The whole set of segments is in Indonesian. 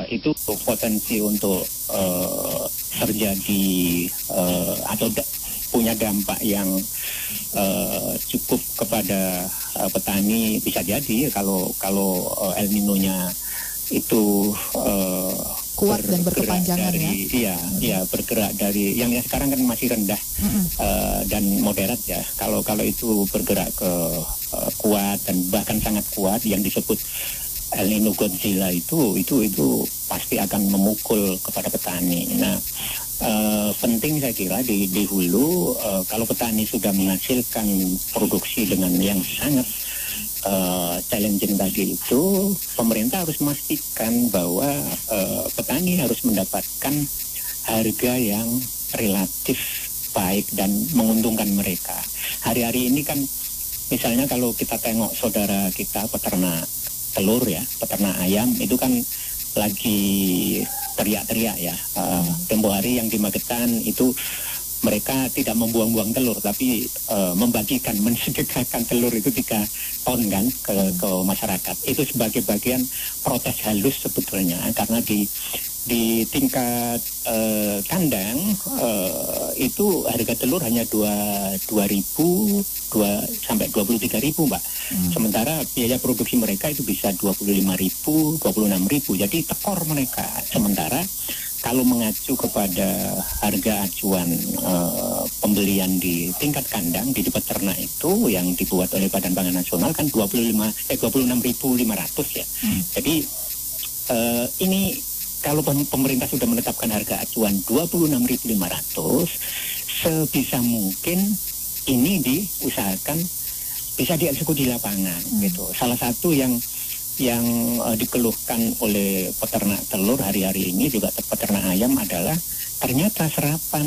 itu potensi untuk terjadi atau punya dampak yang cukup kepada petani. Bisa jadi kalau El Nino-nya itu kuat dan berkepanjangan dari, ya bergerak dari yang sekarang kan masih rendah dan moderat ya. Kalau itu bergerak ke kuat dan bahkan sangat kuat, yang disebut El Nino Godzilla itu pasti akan memukul kepada petani. Nah, penting saya kira di hulu, kalau petani sudah menghasilkan produksi dengan yang sangat challenging tadi itu, pemerintah harus memastikan bahwa petani harus mendapatkan harga yang relatif baik dan menguntungkan mereka. Hari-hari ini kan misalnya kalau kita tengok saudara kita peternak telur ya, peternak ayam itu kan lagi teriak-teriak ya. Tempo hari yang di Magetan itu mereka tidak membuang-buang telur, tapi membagikan, mensedekahkan telur itu 3 ton kan ke masyarakat. Itu sebagai bagian protes halus sebetulnya, karena di tingkat kandang itu harga telur hanya 2.000 sampai 23.000 Mbak. Sementara biaya produksi mereka itu bisa 25.000, 26.000. Jadi tekor mereka. Sementara kalau mengacu kepada harga acuan pembelian di tingkat kandang di peternak itu yang dibuat oleh Badan Pangan Nasional kan 26.500 ya. Jadi ini kalau pemerintah sudah menetapkan harga acuan 26.500, sebisa mungkin ini diusahakan bisa dieksekusi di lapangan gitu. Salah satu yang dikeluhkan oleh peternak telur hari-hari ini, juga peternak ayam, adalah ternyata serapan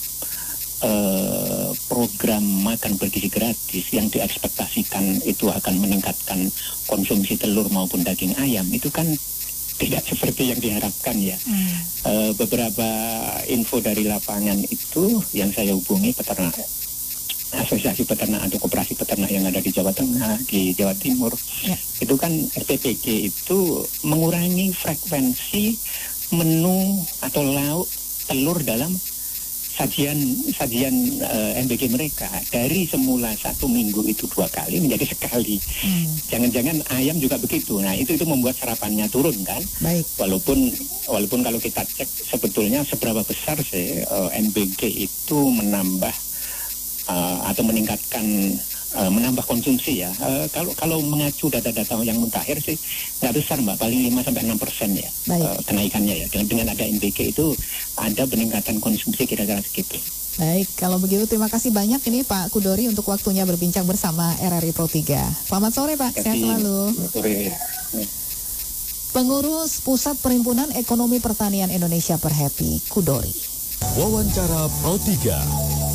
program makan bergizi gratis yang diekspektasikan itu akan meningkatkan konsumsi telur maupun daging ayam itu kan tidak seperti yang diharapkan ya. Beberapa info dari lapangan itu yang saya hubungi peternak, asosiasi peternak atau koperasi peternak yang ada di Jawa Tengah, di Jawa Timur, itu kan SPPG itu mengurangi frekuensi menu atau lauk telur dalam sajian MBG mereka dari semula 1 minggu itu 2 kali menjadi sekali. Jangan-jangan ayam juga begitu. Nah itu membuat serapannya turun kan. Baik. Walaupun kalau kita cek sebetulnya seberapa besar sih MBG itu menambah atau menambah konsumsi ya. Kalau mengacu data-data yang mutakhir sih nggak besar Mbak, paling 5-6% ya kenaikannya ya. Dengan ada MBG itu ada peningkatan konsumsi kira-kira segitu. Baik, kalau begitu terima kasih banyak ini Pak Kudori untuk waktunya berbincang bersama RRI Pro 3. Selamat sore Pak, sehat selalu. Sore. Pengurus Pusat Perhimpunan Ekonomi Pertanian Indonesia Perhepi, Kudori. Wawancara Pro 3.